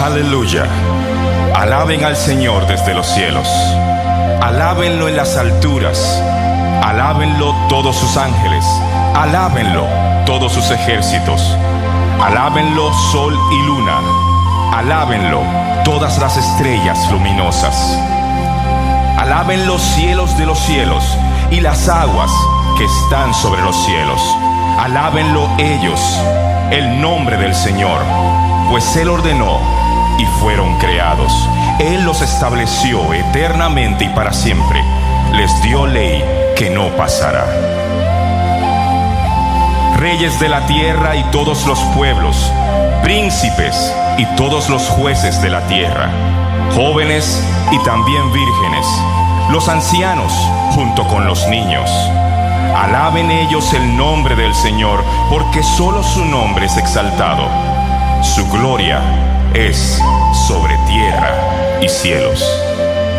Aleluya. Alaben al Señor desde los cielos. Alábenlo en las alturas. Alábenlo todos sus ángeles. Alábenlo todos sus ejércitos. Alábenlo sol y luna. Alábenlo todas las estrellas luminosas. Alaben los cielos de los cielos y las aguas que están sobre los cielos. Alábenlo ellos, el nombre del Señor, pues Él ordenó y fueron creados. Él los estableció eternamente y para siempre. Les dio ley que no pasará. Reyes de la tierra y todos los pueblos, príncipes y todos los jueces de la tierra, jóvenes y también vírgenes, los ancianos junto con los niños. Alaben ellos el nombre del Señor, porque solo su nombre es exaltado. Su gloria es sobre tierra y cielos.